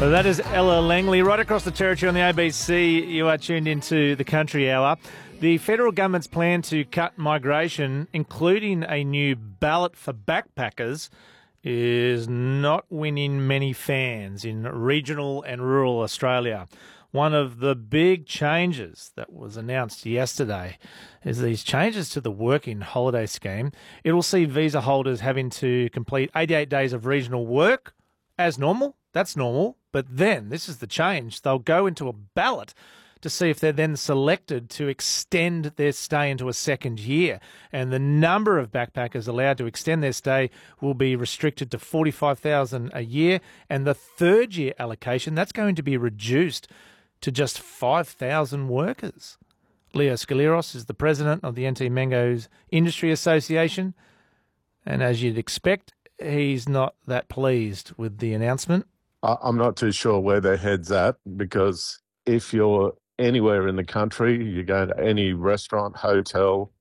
Well, that is Ella Langley. Right across the territory on the ABC, you are tuned into the Country Hour. The federal government's plan to cut migration, including a new ballot for backpackers, is not winning many fans in regional and rural Australia. One of the big changes that was announced yesterday is these changes to the working holiday scheme. It will see visa holders having to complete 88 days of regional work as normal. That's normal. But then, this is the change, they'll go into a ballot to see if they're then selected to extend their stay into a second year. And the number of backpackers allowed to extend their stay will be restricted to 45,000 a year. And the third year allocation, that's going to be reduced to just 5,000 workers. Leo Skaliros is the president of the NT Mangoes Industry Association. And as you'd expect, he's not that pleased with the announcement. I'm not too sure where their head's at, because if you're anywhere in the country, you go to any restaurant, hotel,